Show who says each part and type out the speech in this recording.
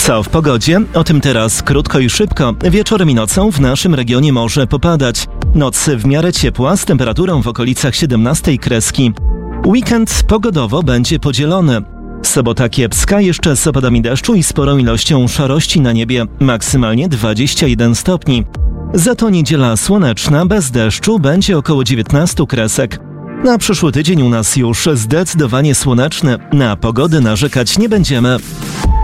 Speaker 1: Co w pogodzie? O tym teraz krótko i szybko. Wieczorem i nocą w naszym regionie może popadać. Noc w miarę ciepła z temperaturą w okolicach 17 kreski. Weekend pogodowo będzie podzielony. Sobota kiepska, jeszcze z opadami deszczu i sporą ilością szarości na niebie, maksymalnie 21 stopni. Za to niedziela słoneczna, bez deszczu, będzie około 19 kresek. Na przyszły tydzień u nas już zdecydowanie słoneczny. Na pogodę narzekać nie będziemy.